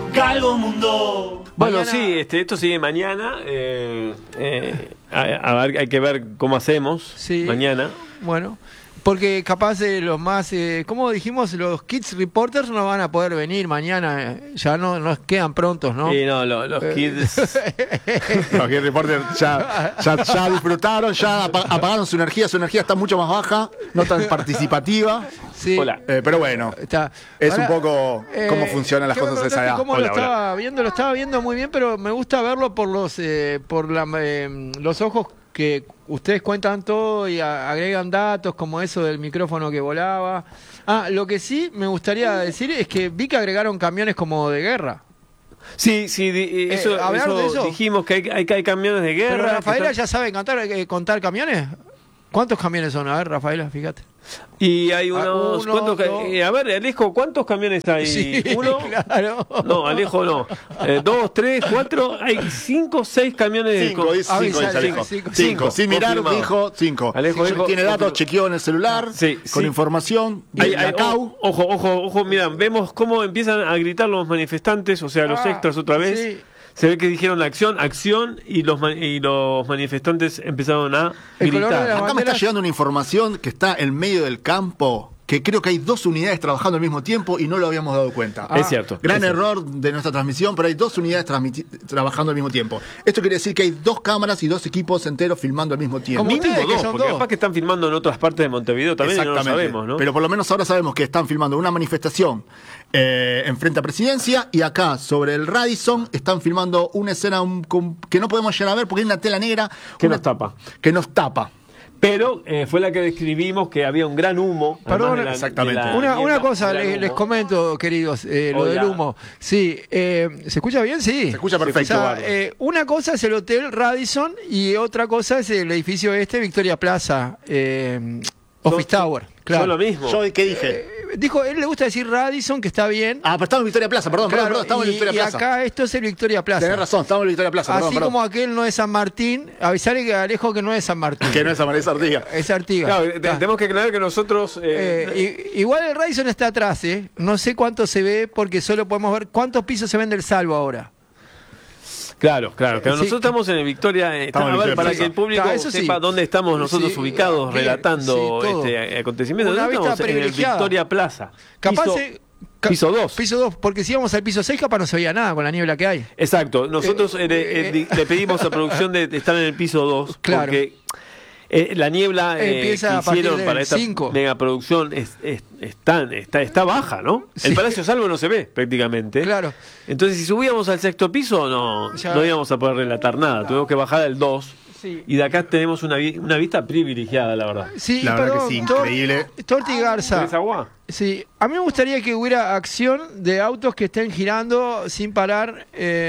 Galgo Mundo. Bueno, Mañana... sí, esto sigue mañana. A ver, hay que ver cómo hacemos mañana. Bueno, porque capaz los más, como dijimos, los Kids Reporters no van a poder venir mañana, ya no nos quedan prontos, ¿no? Sí, no, los Kids... Los Kids Reporters ya disfrutaron, ya apagaron su energía está mucho más baja, no tan participativa. Sí. Hola. Pero bueno, es un poco cómo funcionan las cosas a esa edad. Lo estaba viendo muy bien, pero me gusta verlo por los ojos que ustedes cuentan todo y agregan datos como eso del micrófono que volaba. Lo que sí me gustaría decir es que vi que agregaron camiones como de guerra. Sí, eso dijimos que hay camiones de guerra. Pero Rafaela ya sabe contar camiones. ¿Cuántos camiones son? A ver, Rafaela, fíjate. Y hay unos cuantos. A ver, Alejo, ¿cuántos camiones hay? Sí, ¿Uno? Claro. No, Alejo no. 2, 3, 4. Hay 5, 6 camiones. 5. Sin mirar, dijo 5. Alejo tiene datos, chequeó en el celular, con información. Ojo, miran, vemos cómo empiezan a gritar los manifestantes, o sea, los extras otra vez. Sí. Se ve que dijeron acción, y los manifestantes empezaron a gritar. Acá me está llegando una información que está en medio del campo, que creo que hay 2 unidades trabajando al mismo tiempo y no lo habíamos dado cuenta. Es cierto. Gran error de nuestra transmisión, pero hay 2 unidades trabajando al mismo tiempo. Esto quiere decir que hay 2 cámaras y 2 equipos enteros filmando al mismo tiempo. Mínimo 2, porque capaz que están filmando en otras partes de Montevideo también y no lo sabemos, ¿no? Pero por lo menos ahora sabemos que están filmando una manifestación en frente a Presidencia, y acá sobre el Radisson están filmando una escena que no podemos llegar a ver porque hay una tela negra que nos tapa. Pero fue la que describimos, que había un gran humo. Perdón, exactamente. Una cosa les comento, queridos, lo del humo. Sí, ¿se escucha bien? Sí. Se escucha perfecto. Una cosa es el Hotel Radisson y otra cosa es el edificio Victoria Plaza, Office Tower. Claro. Yo lo mismo. ¿Yo qué dije? Dijo, él le gusta decir Radisson, que está bien. Pero estamos en Victoria Plaza, perdón, estamos en Victoria Plaza. Y acá esto es el Victoria Plaza. Tenés razón, estamos en Victoria Plaza, Así como aquel no es San Martín, avisale a Alejo que no es San Martín. Que no es San Martín, es Artigas. Es Artigas. Claro, tenemos que aclarar que nosotros... igual el Radisson está atrás, no sé cuánto se ve, porque solo podemos ver cuántos pisos se ven del Salvo ahora. Claro, pero nosotros estamos en el Victoria, para que el público sepa dónde estamos nosotros ubicados relatando este acontecimiento. Estamos en el Victoria Plaza. Piso 2. Piso 2, porque si íbamos al piso 6 capaz no se veía nada con la niebla que hay. Exacto, nosotros le pedimos a producción de estar en el piso 2, porque la niebla que hicieron para esta megaproducción está baja, ¿no? Sí. El Palacio Salvo no se ve prácticamente. Claro. Entonces, si subíamos al 6º piso, no íbamos a poder relatar nada. Tuvimos que bajar al 2. Sí. Y de acá tenemos una vista privilegiada, la verdad. Sí, la verdad que sí, increíble. Torti Garza. ¿Tienes agua? Sí, a mí me gustaría que hubiera acción de autos que estén girando sin parar.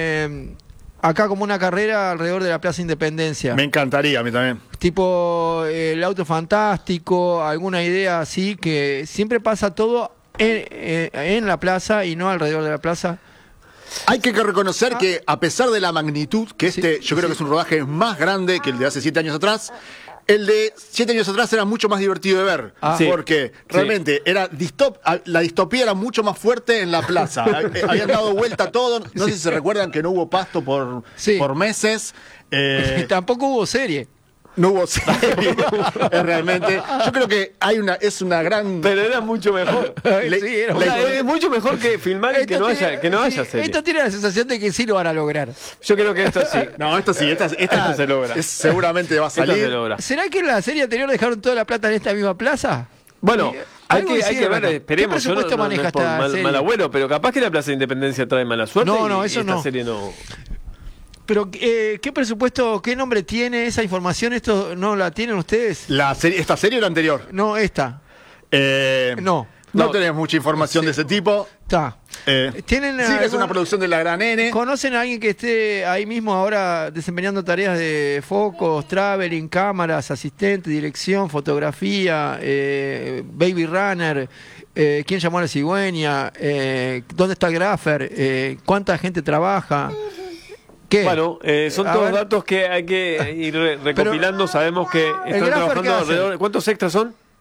Acá como una carrera alrededor de la Plaza Independencia. Me encantaría, a mí también. Tipo el auto fantástico, alguna idea así, que siempre pasa todo en la plaza y no alrededor de la plaza. Hay que reconocer que a pesar de la magnitud, que yo creo que es un rodaje más grande que el de hace 7 años atrás, el de 7 años atrás era mucho más divertido de ver, porque realmente la distopía era mucho más fuerte en la plaza. Habían dado vuelta todo, no sé si se recuerdan que no hubo pasto por meses. Tampoco hubo serie. No hubo serie. Realmente, yo creo que es una gran... Pero era mucho mejor. Es mucho mejor que filmar y que no haya serie. Esto tiene la sensación de que sí lo van a lograr. Yo creo que esto sí. No, esto sí, esta se logra. Seguramente va a salir. ¿Será que en la serie anterior dejaron toda la plata en esta misma plaza? Bueno, hay que ver, esperemos. ¿Qué presupuesto maneja esta serie? Mal abuelo, pero capaz que la Plaza de Independencia trae mala suerte. No, eso no. Esta serie no... Pero, ¿qué presupuesto, qué nombre tiene esa información? ¿Esto no la tienen ustedes? ¿Esta serie o la anterior? No, esta. No tenemos mucha información de ese tipo. Está. Es una producción de la Gran N. ¿Conocen a alguien que esté ahí mismo ahora desempeñando tareas de focos, traveling, cámaras, asistente, dirección, fotografía, baby runner? ¿Quién llamó a la cigüeña? ¿Dónde está el graffer? ¿Cuánta gente trabaja? ¿Qué? Bueno, son todos datos que hay que ir recopilando. Sabemos que están trabajando alrededor. ¿Cuántos extras son?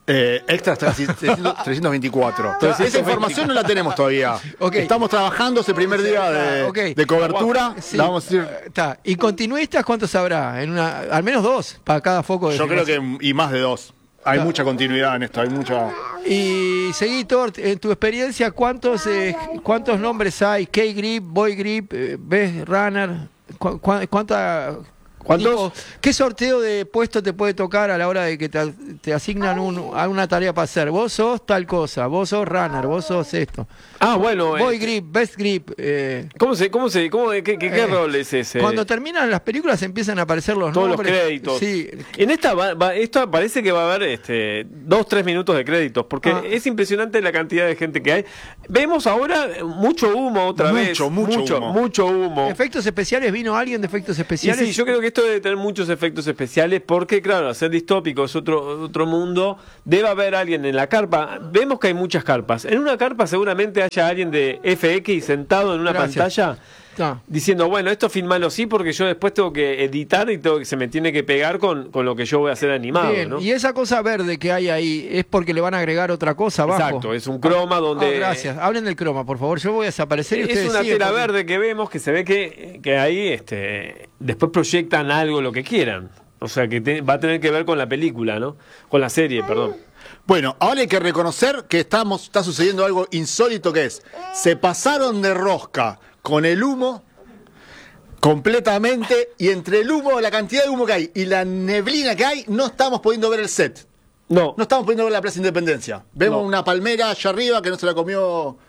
Extra está 324. Esa información no la tenemos todavía. Okay. Estamos trabajando ese primer día de cobertura. Sí. Vamos a decir... ¿Y continuistas cuántos habrá? Al menos 2 para cada foco. Yo creo que y más de 2. Hay mucha continuidad en esto, hay mucha... Y seguitor, en tu experiencia, ¿cuántos nombres hay? K-Grip, Boy Grip, Best Runner, ¿cuántos? ¿Qué sorteo de puesto te puede tocar a la hora de que te asignan a una tarea para hacer? Vos sos tal cosa, vos sos runner, vos sos esto. Bueno. Boy Grip, Best Grip. ¿Qué rol es ese? Cuando terminan las películas empiezan a aparecer los nombres. Todos los créditos. Sí. En esto parece que va a haber 2-3 minutos de créditos, porque es impresionante la cantidad de gente que hay. Vemos ahora mucho humo otra vez. Mucho humo. ¿Efectos especiales? ¿Vino alguien de efectos especiales? Sí, yo creo que esto debe tener muchos efectos especiales, porque claro, hacer distópico es otro mundo. Debe haber alguien en la carpa. Vemos que hay muchas carpas. En una carpa seguramente haya alguien de FX sentado en una pantalla diciendo, bueno, esto filmalo así porque yo después tengo que editar y se me tiene que pegar con lo que yo voy a hacer animado. Bien, ¿no? Y esa cosa verde que hay ahí es porque le van a agregar otra cosa abajo. Exacto, es un croma donde... gracias, hablen del croma, por favor, yo voy a desaparecer y ustedes es una tela verde que vemos, que se ve que ahí después proyectan algo, lo que quieran. O sea, que va a tener que ver con la película, ¿no? Con la serie, perdón. Bueno, ahora hay que reconocer que está sucediendo algo insólito, que es, se pasaron de rosca con el humo completamente, y entre el humo, la cantidad de humo que hay y la neblina que hay, no estamos pudiendo ver el set. No estamos pudiendo ver la Plaza Independencia. Vemos una palmera allá arriba que no se la comió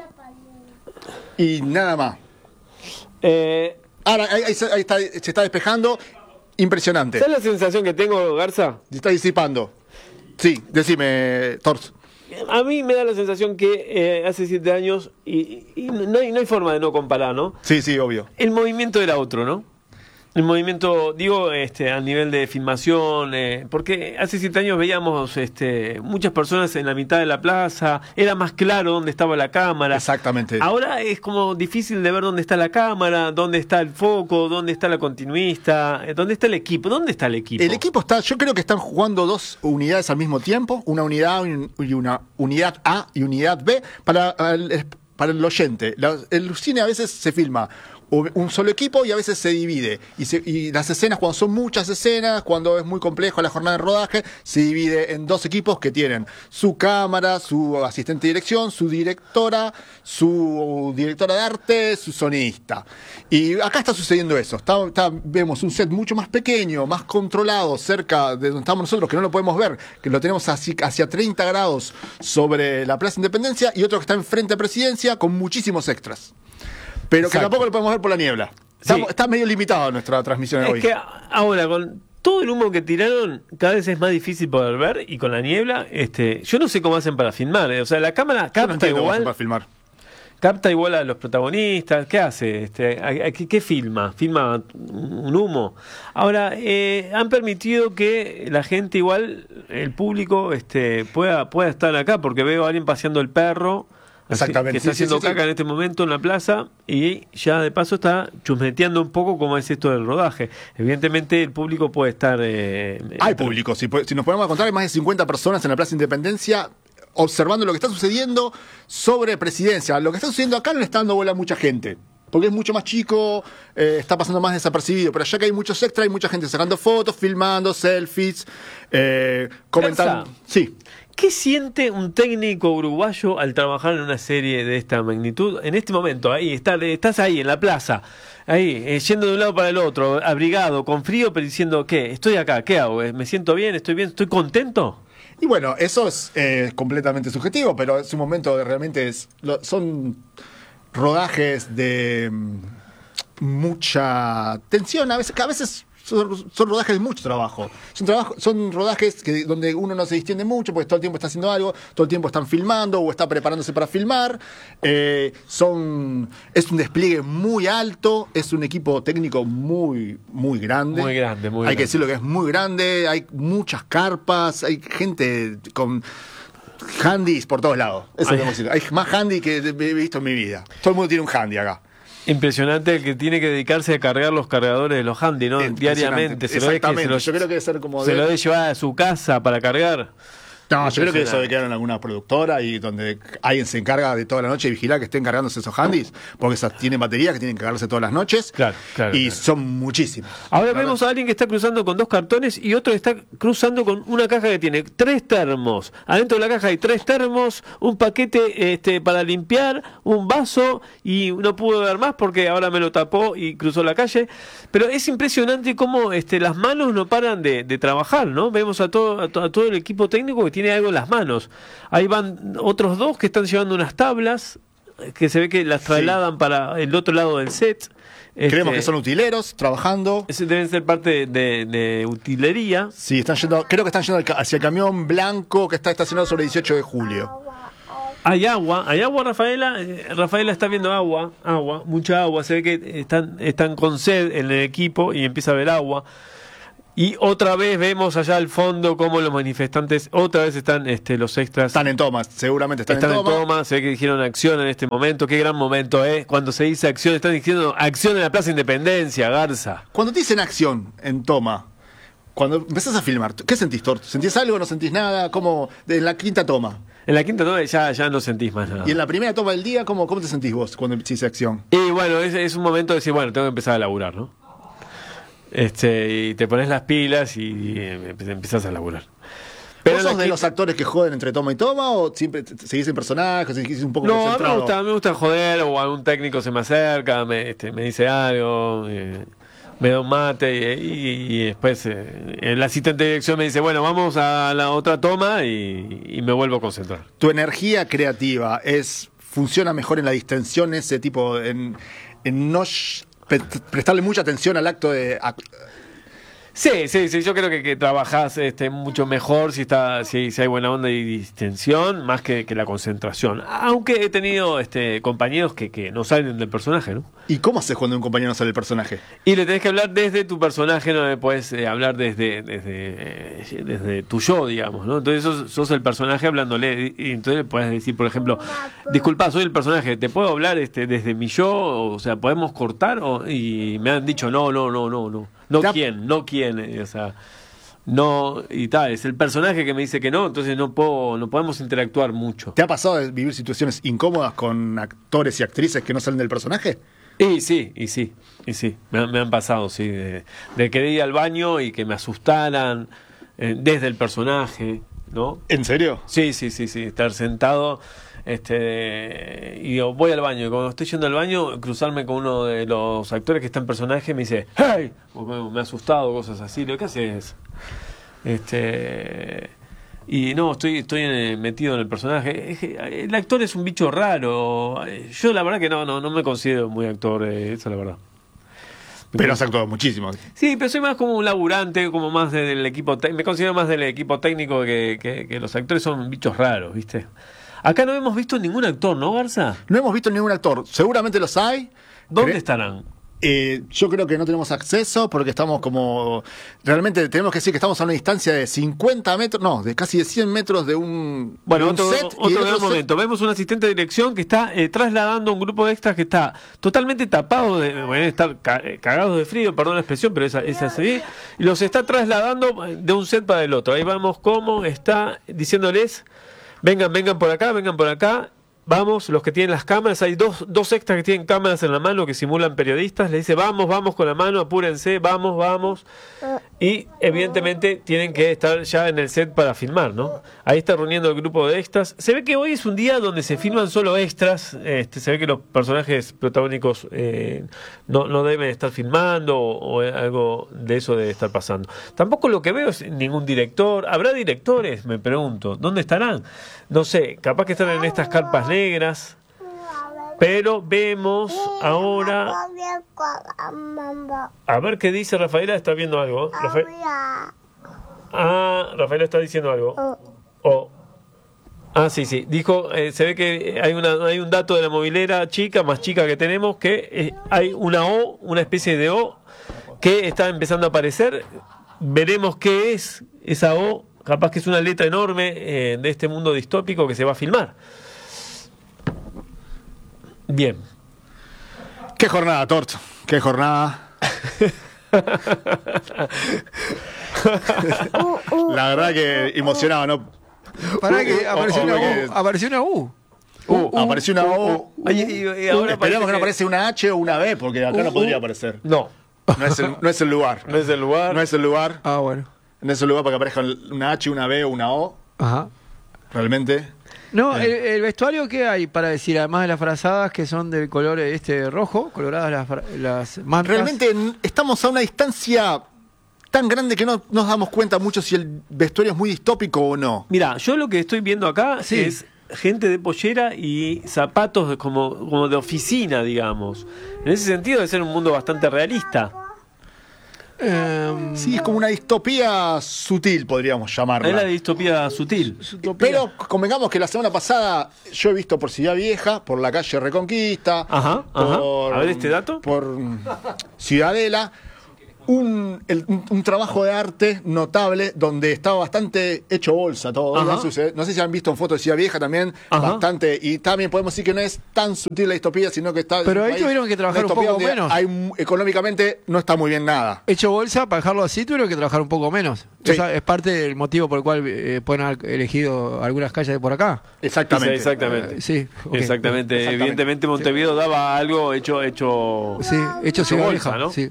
y nada más. Ahora ahí se está despejando. Impresionante. ¿Sabes la sensación que tengo, Garza? Se está disipando. Sí, decime, Tors. A mí me da la sensación que hace 7 años, y no hay forma de no comparar, ¿no? Sí, obvio. El movimiento era otro, ¿no? El movimiento, digo, a nivel de filmación, porque hace 7 años veíamos muchas personas en la mitad de la plaza, era más claro dónde estaba la cámara. Exactamente. Ahora es como difícil de ver dónde está la cámara, dónde está el foco, dónde está la continuista, dónde está el equipo. ¿Dónde está el equipo? El equipo yo creo que están jugando 2 unidades al mismo tiempo, una unidad y una unidad A y unidad B para el oyente. El cine a veces se filma un solo equipo y a veces se divide, y las escenas, cuando son muchas escenas, cuando es muy complejo la jornada de rodaje, se divide en 2 equipos que tienen su cámara, su asistente de dirección, su directora de arte, su sonidista. Y acá está sucediendo eso. Vemos un set mucho más pequeño, más controlado, cerca de donde estamos nosotros, que no lo podemos ver, que lo tenemos hacia 30 grados sobre la Plaza Independencia, y otro que está enfrente a Presidencia con muchísimos extras. Pero que tampoco lo podemos ver por la niebla. Está medio limitado nuestra transmisión de hoy. Es que ahora, con todo el humo que tiraron, cada vez es más difícil poder ver, y con la niebla, yo no sé cómo hacen para filmar. O sea, la cámara capta igual. Para filmar. Capta igual a los protagonistas. ¿Qué hace? ¿Qué filma? ¿Filma un humo? Ahora, han permitido que la gente igual, el público, pueda estar acá, porque veo a alguien paseando el perro. Exactamente. Que está haciendo caca en este momento en la plaza, y ya de paso está chusmeteando un poco cómo es esto del rodaje. Evidentemente el público puede estar... hay público, si nos podemos contar, hay más de 50 personas en la Plaza Independencia observando lo que está sucediendo sobre Presidencia. Lo que está sucediendo acá no le está dando bola a mucha gente, porque es mucho más chico, está pasando más desapercibido. Pero allá que hay muchos extras, hay mucha gente sacando fotos, filmando, selfies, comentando. Sí. ¿Qué siente un técnico uruguayo al trabajar en una serie de esta magnitud? En este momento, ahí estás ahí en la plaza, ahí, yendo de un lado para el otro, abrigado, con frío, pero diciendo, ¿qué? Estoy acá, ¿qué hago? ¿Me siento bien? ¿Estoy contento? Y bueno, eso es completamente subjetivo, pero es un momento de realmente son rodajes de mucha tensión, a veces son rodajes de mucho trabajo. Son rodajes donde uno no se distiende mucho, porque todo el tiempo está haciendo algo, todo el tiempo están filmando o está preparándose para filmar. Es un despliegue muy alto, es un equipo técnico muy, muy grande. Muy grande. Hay que decirlo que es muy grande, hay muchas carpas, hay gente con handys por todos lados. Eso debemos decir. Hay más handy que he visto en mi vida. Todo el mundo tiene un handy acá. Impresionante el que tiene que dedicarse a cargar los cargadores de los handy, ¿no? Diariamente. Exactamente. Yo creo que debe ser como... Se lo debe llevar a su casa para cargar. No, yo creo que eso debe quedar en alguna productora y donde alguien se encarga de toda la noche de vigilar que estén cargándose esos handys, porque esas tienen baterías que tienen que cargarse todas las noches. Claro. Son muchísimos. Ahora vemos a alguien que está cruzando con 2 cartones y otro que está cruzando con una caja que tiene 3 termos. Adentro de la caja hay 3 termos, un paquete para limpiar, un vaso, y no pudo ver más porque ahora me lo tapó y cruzó la calle. Pero es impresionante cómo las manos no paran de trabajar, ¿no? Vemos a todo el equipo técnico que tiene algo en las manos. Ahí van otros 2 que están llevando unas tablas que se ve que las trasladan para el otro lado del set. Creemos que son utileros trabajando. Ese deben ser parte de utilería. Sí, creo que están yendo hacia el camión blanco que está estacionado sobre el 18 de julio. Hay agua, Rafaela. Rafaela está viendo agua, mucha agua. Se ve que están con sed en el equipo y empieza a haber agua. Y otra vez vemos allá al fondo cómo los manifestantes otra vez están, los extras. Están en toma, seguramente están en toma. Se ve que dijeron acción en este momento. Qué gran momento, Cuando se dice acción, están diciendo acción en la Plaza Independencia, Garza. Cuando te dicen acción en toma, cuando empezás a filmar, ¿qué sentís, Torto? ¿Sentís algo? ¿No sentís nada? ¿Cómo? En la quinta toma. En la quinta toma ya no sentís más nada. ¿Y en la primera toma del día, cómo te sentís vos cuando dice acción? Y bueno, es un momento de decir, bueno, tengo que empezar a laburar, ¿no? Y te pones las pilas y empiezas a laburar. Pero ¿vos sos de los actores que joden entre toma y toma o siempre seguís en personajes, seguís un poco concentrado? No, me gusta joder, o algún técnico se me acerca, me dice algo, me da un mate y después el asistente de dirección me dice, bueno, vamos a la otra toma y me vuelvo a concentrar. ¿Tu energía creativa funciona mejor en la distensión, ese tipo, en no prestarle mucha atención al acto de... Sí, yo creo que trabajás mucho mejor si hay buena onda y distensión, más que la concentración. Aunque he tenido compañeros que no salen del personaje, ¿no? ¿Y cómo haces cuando un compañero no sale del personaje? Y le tenés que hablar desde tu personaje, no le podés hablar desde tu yo, digamos, ¿no? Entonces sos el personaje hablándole, y entonces le podés decir, por ejemplo, disculpa, soy el personaje, ¿te puedo hablar desde mi yo? O sea, ¿podemos cortar? Y me han dicho, no. No quién, o sea, no, y tal, es el personaje que me dice que no, entonces no podemos interactuar mucho. ¿Te ha pasado de vivir situaciones incómodas con actores y actrices que no salen del personaje? Y sí, me han pasado, sí, de querer ir al baño y que me asustaran desde el personaje, ¿no? ¿En serio? Sí, estar sentado. Y digo, voy al baño, y cuando estoy yendo al baño, cruzarme con uno de los actores que está en personaje me dice, ¡hey! Me ha asustado, cosas así. ¿Qué haces? Y no, estoy metido en el personaje. El actor es un bicho raro. Yo la verdad que no me considero muy actor, eso es la verdad. Pero has actuado muchísimo. Sí, pero soy más como un laburante, como más del equipo me considero más del equipo técnico que los actores son bichos raros, ¿viste? Acá no hemos visto ningún actor, ¿no, Garza? No hemos visto ningún actor. Seguramente los hay. ¿Dónde estarán? Yo creo que no tenemos acceso porque estamos como... Realmente tenemos que decir que estamos a una distancia de 50 metros, no, de casi de 100 metros de un, bueno, de un set. Otro momento. Vemos un asistente de dirección que está trasladando un grupo de extras que está totalmente tapado, estar cagados de frío, perdón la expresión, pero es así, y los está trasladando de un set para el otro. Ahí vamos cómo está diciéndoles... Vengan por acá, vamos, los que tienen las cámaras, hay dos extras que tienen cámaras en la mano que simulan periodistas, le dice, vamos con la mano, apúrense, vamos, y evidentemente tienen que estar ya en el set para filmar, ¿no? Ahí está reuniendo el grupo de extras. Se ve que hoy es un día donde se filman solo extras, se ve que los personajes protagónicos no deben estar filmando o algo de eso debe estar pasando. Tampoco lo que veo es ningún director. ¿Habrá directores? Me pregunto. ¿Dónde estarán? No sé, capaz que están en estas carpas negras. Pero vemos ahora... A ver qué dice Rafaela, está viendo algo. Rafaela está diciendo algo. Sí. Dijo, se ve que hay un dato de la movilera más chica que tenemos, que hay una especie de O que está empezando a aparecer. Veremos qué es esa O. Capaz que es una letra enorme de este mundo distópico que se va a filmar. Bien. Qué jornada, Tort. Qué jornada. La verdad que emocionado, ¿no? Pará que apareció una U. Apareció una U. Apareció una O. Ahora esperemos que no aparece una H o una B, porque acá no podría aparecer. No. No es el lugar. No es el lugar. No es el lugar. Ah, bueno. No es el lugar para que aparezca una H, una B o una O. Ajá. Realmente. No, el vestuario, ¿qué hay para decir? Además de las frazadas que son del color rojo, coloradas las mantas. Realmente estamos a una distancia tan grande que no nos damos cuenta mucho si el vestuario es muy distópico o no. Mira, yo lo que estoy viendo acá es gente de pollera y zapatos como de oficina, digamos. En ese sentido debe ser un mundo bastante realista. Sí, es como una distopía sutil, podríamos llamarla. Es la distopía sutil. Pero convengamos que la semana pasada yo he visto por Ciudad Vieja, por la calle Reconquista, A ver este dato. Por Ciudadela, un trabajo de arte notable donde estaba bastante hecho bolsa todo. No sé si han visto en fotos de Ciudad Vieja también, bastante. Y también podemos decir que no es tan sutil la distopía, sino que está. Pero ahí tuvieron que trabajar un poco menos. Económicamente no está muy bien nada. Hecho bolsa, para dejarlo así, tuvieron que trabajar un poco menos. Sí. O sea, es parte del motivo por el cual pueden haber elegido algunas calles de por acá. Exactamente. Exactamente. Okay. Exactamente. Evidentemente Montevideo daba algo hecho Ciudad bolsa, Vieja, ¿no? Sí.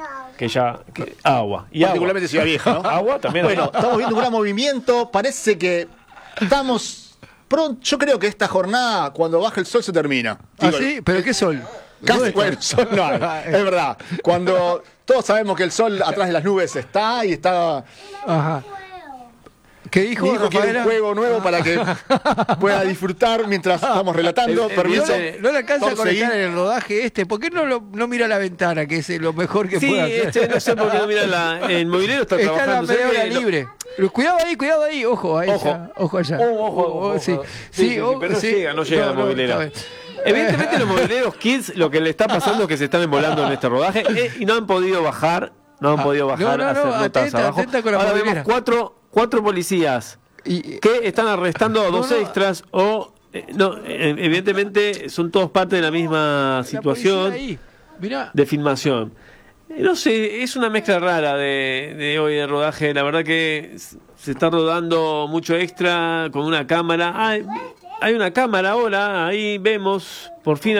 Agua. Y particularmente Ciudad Vieja, ¿no? Agua también. Bueno, estamos viendo un gran movimiento. Parece que estamos pronto. Yo creo que esta jornada, cuando baja el sol, se termina. Sí? ¿Pero qué sol? Casi, bueno, sol no hay. Es verdad. Cuando todos sabemos que el sol atrás de las nubes está y está. Ajá. ¿Qué dijo? Dijo que era un juego nuevo para que pueda disfrutar mientras estamos relatando. Permiso. No le alcanza a conectar en el rodaje ¿Por qué no mira la ventana, que es lo mejor que puede hacer? No sé por qué no mira el movilero está trabajando. Está la media hora libre. Cuidado ahí. Ojo allá. Ojo. Sí, pero no llega el movilero. Evidentemente los mobileros Kids lo que le está pasando es que se están embolando en este rodaje y no han podido bajar. No han podido bajar a hacer notas abajo. Ahora vemos cuatro policías que están arrestando a dos extras evidentemente son todos parte de la misma situación de filmación. No sé, es una mezcla rara de hoy de rodaje. La verdad que se está rodando mucho extra con una cámara. Hay una cámara ahora, ahí vemos, por fin.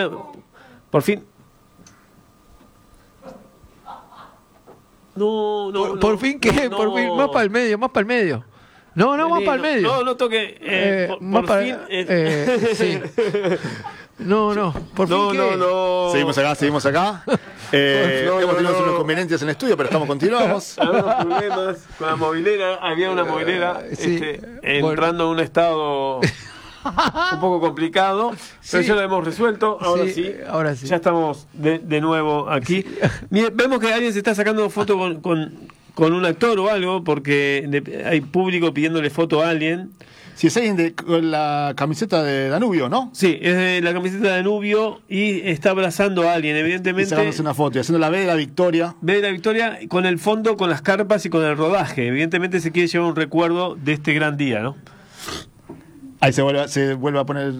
No. ¿Por fin qué? No. Por fin, más para el medio. No, más para el medio. No toque. Por fin. Sí. No. Por fin. No. Seguimos acá. Hemos tenido unos inconvenientes en el estudio, pero continuamos. Algunos problemas con la movilera. Había una movilera entrando en un estado un poco complicado, pero ya lo hemos resuelto. Ahora sí. Ya estamos de nuevo aquí. Sí. Vemos que alguien se está sacando foto con un actor o algo, porque hay público pidiéndole foto a alguien. Si es alguien con la camiseta de Danubio, ¿no? Sí, es de la camiseta de Danubio y está abrazando a alguien, evidentemente. Y sacándose una foto y haciendo la B de la Victoria. B de la Victoria con el fondo, con las carpas y con el rodaje. Evidentemente se quiere llevar un recuerdo de este gran día, ¿no? Ahí se vuelve a poner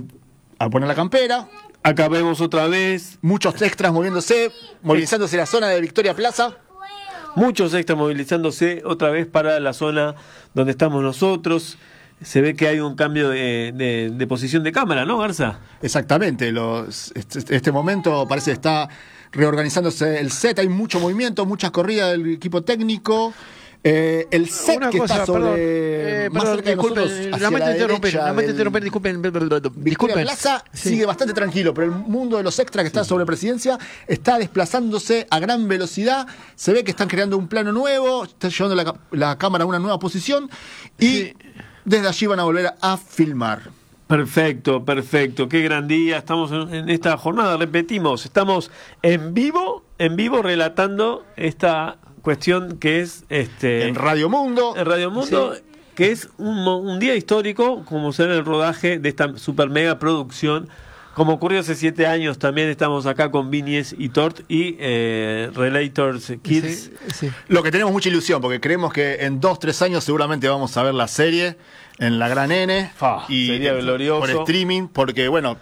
la campera. Acá vemos otra vez muchos extras movilizándose la zona de Victoria Plaza. Muchos extras movilizándose otra vez para la zona donde estamos nosotros. Se ve que hay un cambio de posición de cámara, ¿no, Garza? Exactamente. Este momento parece que está reorganizándose el set. Hay mucho movimiento, muchas corridas del equipo técnico. El set que está sobre más cerca de nosotros, hacia la derecha, Victoria Plaza sigue bastante tranquilo, pero el mundo de los extras que está sobre Presidencia está desplazándose a gran velocidad. Se ve que están creando un plano nuevo, están llevando la cámara a una nueva posición y desde allí van a volver a filmar. Perfecto. Qué gran día. Estamos en esta jornada, repetimos, estamos en vivo relatando esta cuestión que es en Radio Mundo, que es un día histórico, como será el rodaje de esta super mega producción, como ocurrió hace 7 años. También estamos acá con Vinies y Tort y Relators Kids. Sí. Lo que tenemos mucha ilusión, porque creemos que en 2-3 años seguramente vamos a ver la serie en la Gran N y sería glorioso por streaming, porque bueno,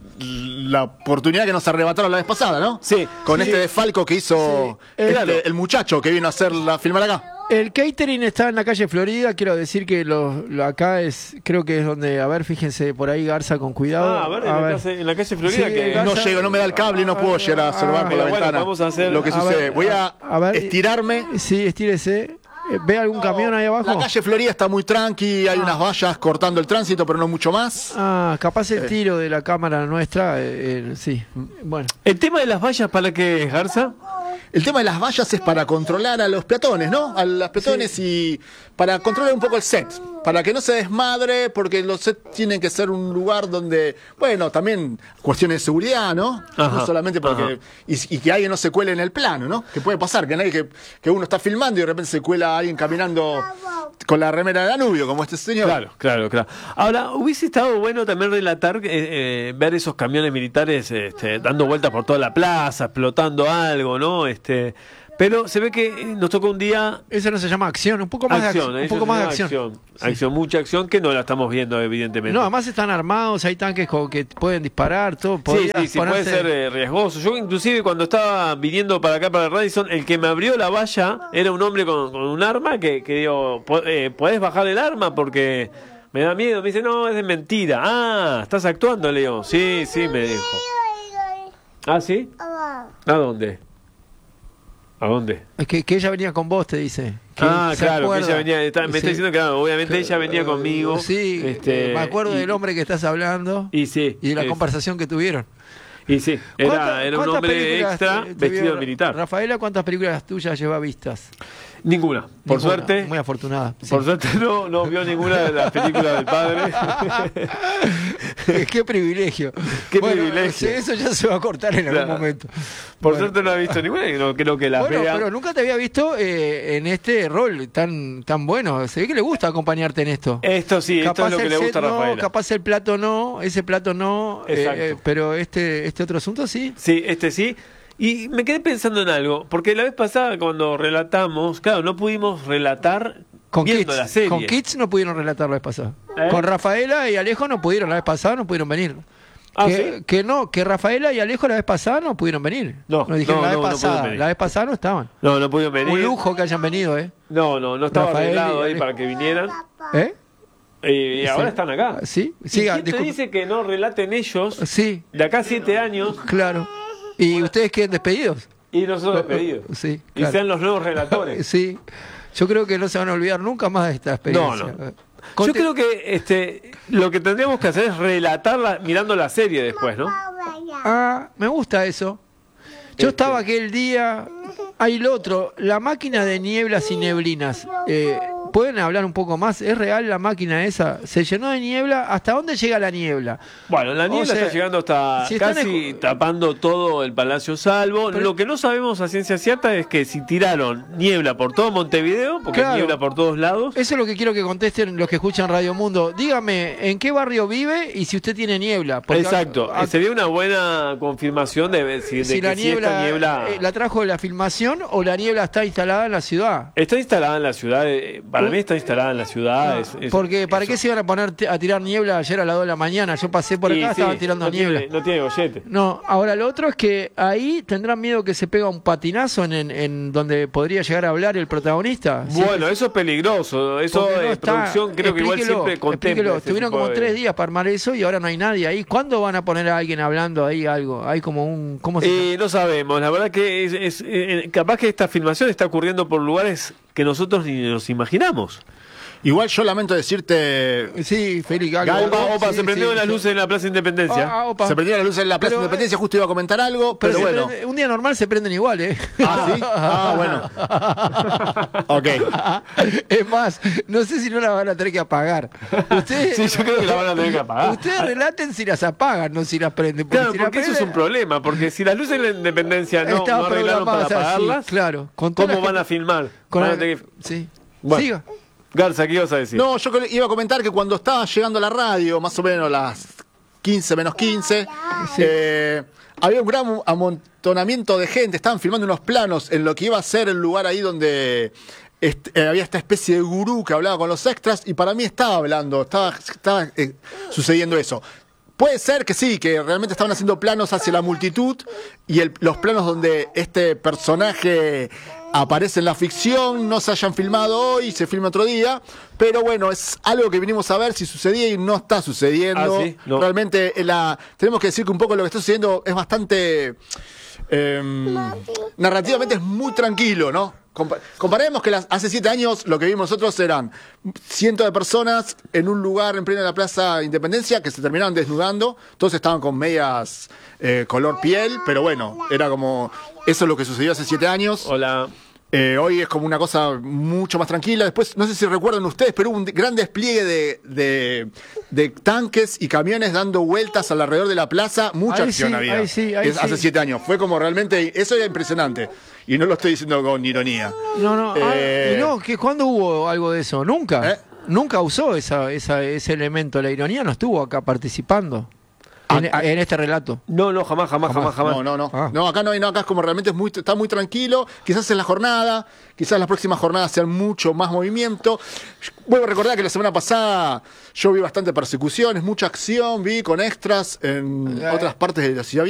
la oportunidad que nos arrebataron la vez pasada, ¿no? Sí. Con este de Falco que hizo el muchacho que vino a filmar acá. El catering está en la calle Florida. Quiero decir que acá creo que es donde, a ver, fíjense por ahí, Garza, con cuidado. En la calle Florida, sí, que Garza, no llego, no me da el cable y no puedo llegar a observar por la ventana. Vamos a hacer lo que sucede. Voy a estirarme. Sí, estírese. ¿Ve algún camión ahí abajo? La calle Florida está muy tranqui, hay unas vallas cortando el tránsito, pero no mucho más. Capaz el tiro de la cámara nuestra, sí. Bueno. ¿El tema de las vallas para qué es, Garza? El tema de las vallas es para controlar a los peatones, ¿no? A los peatones y para controlar un poco el set. Para que no se desmadre, porque los sets tienen que ser un lugar donde, bueno, también cuestiones de seguridad, ¿no? Ajá, no solamente porque... Y que alguien no se cuele en el plano, ¿no? Que puede pasar, que uno está filmando y de repente se cuela alguien caminando con la remera de Danubio, como este señor. Claro. Ahora, hubiese estado bueno también relatar, ver esos camiones militares dando vueltas por toda la plaza, explotando algo, ¿no? Pero se ve que nos tocó un día... Eso no se llama acción, un poco más de acción. Un poco más de acción. Acción, mucha acción que no la estamos viendo, evidentemente. No, además están armados, hay tanques que pueden disparar, todo. Sí, puede ser riesgoso. Yo inclusive cuando estaba viniendo para acá, para Radisson, el que me abrió la valla era un hombre con un arma que digo, ¿podés bajar el arma? Porque me da miedo. Me dice, no, es de mentira. Ah, ¿estás actuando, Leo? Sí, me dijo. ¿Ah, sí? ¿A dónde? ¿A dónde? Es que ella venía con vos, te dice. Claro, que ella venía, me está diciendo que obviamente ella venía conmigo. Sí, me acuerdo del hombre que estás hablando y de la conversación que tuvieron. Y sí, era un hombre extra vestido de militar. Rafaela, ¿cuántas películas tuyas lleva vistas? Ninguna, por suerte. Muy afortunada. Por suerte no vio ninguna de las películas del padre. Qué privilegio. Privilegio. Eso ya se va a cortar en algún momento. Por suerte no ha visto ninguna y no creo que la vea. Pero nunca te había visto en este rol tan bueno. Se ve que le gusta acompañarte en esto. Esto sí, esto es lo que le gusta a Rafaela. Capaz el plato no, ese plato no. Pero este otro asunto sí. Sí, sí. Y me quedé pensando en algo, porque la vez pasada cuando relatamos, claro, no pudimos relatar viendo la serie. Con Kids no pudieron relatar la vez pasada. Con Rafaela y Alejo no pudieron, la vez pasada no pudieron venir. ¿Sí? Que Rafaela y Alejo la vez pasada no pudieron venir. Nos dijeron la vez pasada no estaban. No pudieron venir. Un lujo que hayan venido, No estaba arreglado ahí para que vinieran. Y ahora están acá. Sí. ¿Quién te dice que no relaten ellos? Sí. De acá 7 años. Claro. ¿Y ustedes queden despedidos? Y nosotros despedidos. Sí. Y sean los nuevos relatores. Sí. Yo creo que no se van a olvidar nunca más de esta experiencia. No. Yo creo que lo que tendríamos que hacer es relatarla mirando la serie después, ¿no? Me gusta eso. Yo estaba aquel día. Hay el otro, la máquina de nieblas y neblinas. ¿Pueden hablar un poco más? ¿Es real la máquina esa? ¿Se llenó de niebla? ¿Hasta dónde llega la niebla? Bueno, la niebla está llegando hasta casi tapando todo el Palacio Salvo. Lo que no sabemos a ciencia cierta es que si tiraron niebla por todo Montevideo, porque hay niebla por todos lados. Eso es lo que quiero que contesten los que escuchan Radio Mundo. Dígame, ¿en qué barrio vive y si usted tiene niebla? Porque exacto, sería una buena confirmación de si la niebla la trajo de la filmación o la niebla está instalada en la ciudad. Está instalada en la ciudad. Para mí está instalada en la ciudad. Porque ¿para qué se iban a poner a tirar niebla ayer a las 2 de la mañana? Yo pasé por acá, estaban tirando niebla. No tiene gollete. No, ahora lo otro es que ahí tendrán miedo que se pega un patinazo en donde podría llegar a hablar el protagonista. Bueno, eso es peligroso. Eso es producción, creo que igual siempre contempla. Estuvieron como 3 días para armar eso y ahora no hay nadie ahí. ¿Cuándo van a poner a alguien hablando ahí algo? Hay como un... ¿Cómo se llama? No sabemos. La verdad que capaz que esta filmación está ocurriendo por lugares que nosotros ni nos imaginamos. Igual yo lamento decirte... Sí, Félix. Opa, se prendieron las luces en la Plaza Independencia. Se prendieron las luces en la Plaza Independencia, justo iba a comentar algo, pero bueno. Un día normal se prenden igual, ¿eh? Bueno. Ok. Es más, no sé si no la van a tener que apagar. Ustedes, sí, yo creo que la van a tener que apagar. Ustedes relaten si las apagan, no si las prenden. Claro, porque eso es un problema, porque si las luces de la Independencia no arreglaron para apagarlas, claro. ¿Cómo van a filmar? Sí. Bueno. Siga. Garza, ¿qué ibas a decir? No, yo iba a comentar que cuando estaba llegando a la radio, más o menos las 15 menos 15, había un gran amontonamiento de gente, estaban filmando unos planos en lo que iba a ser el lugar ahí donde había esta especie de gurú que hablaba con los extras y para mí estaba sucediendo eso. puede ser que sí, que realmente estaban haciendo planos hacia la multitud y los planos donde este personaje aparece en la ficción no se hayan filmado hoy, se filma otro día, pero bueno, es algo que vinimos a ver si sucedía y no está sucediendo. ¿Sí? No. Realmente tenemos que decir que un poco lo que está sucediendo es bastante narrativamente es muy tranquilo, ¿no? Comparemos que hace 7 años lo que vimos nosotros eran cientos de personas en un lugar en plena de la Plaza Independencia que se terminaban desnudando, todos estaban con medias color piel, pero bueno, era como eso es lo que sucedió hace 7 años. Hola. Hoy es como una cosa mucho más tranquila. Después, no sé si recuerdan ustedes, pero hubo un gran despliegue de tanques y camiones dando vueltas alrededor de la plaza. Mucha acción había. Hace 7 años. Fue como realmente, eso era impresionante. Y no lo estoy diciendo con ironía. No, ¿cuándo hubo algo de eso? Nunca. Nunca usó ese elemento. La ironía no estuvo acá participando. En este relato. No, jamás. No, acá no hay nada, acá es como realmente está muy tranquilo. Quizás en la jornada, quizás las próximas jornadas sean mucho más movimiento. Vuelvo a recordar que la semana pasada yo vi bastante persecuciones, mucha acción, vi con extras en otras partes de la ciudad.